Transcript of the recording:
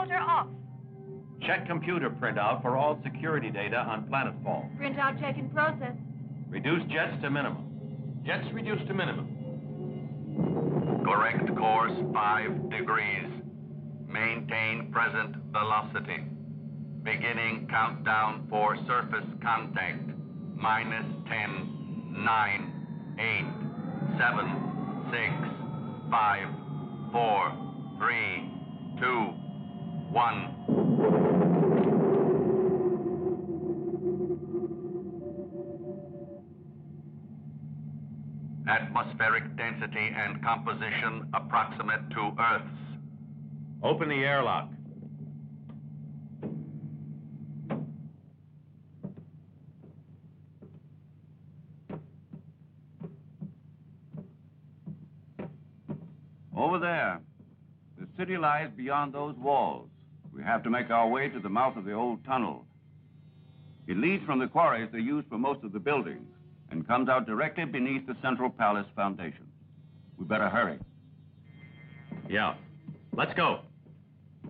Controls are off. Check computer printout for all security data on planetfall. Printout check in process. Reduce jets to minimum. Jets reduced to minimum. Correct course 5 degrees. Maintain present velocity. Beginning countdown for surface contact. -10, 9, 8, 7, 6, 5, 4, 3, 2, 1. Atmospheric density and composition approximate to Earth's. Open the airlock. Over there. The city lies beyond those walls. We have to make our way to the mouth of the old tunnel. It leads from the quarries they use for most of the buildings and comes out directly beneath the Central Palace Foundation. We better hurry. Yeah. Let's go.